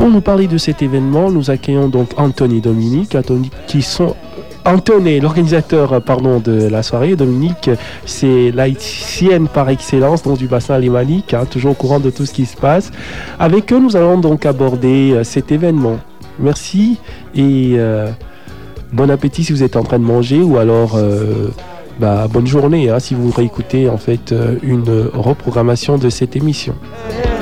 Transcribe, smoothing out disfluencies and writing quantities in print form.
Pour nous parler de cet événement, nous accueillons donc Anthony et Dominique, Anthony, l'organisateur de la soirée. Dominique, c'est l'haïtienne par excellence, donc du bassin alémanique, toujours au courant de tout ce qui se passe. Avec eux, nous allons donc aborder cet événement. Merci et bon appétit si vous êtes en train de manger, ou alors bonne journée si vous réécoutez en fait une reprogrammation de cette émission.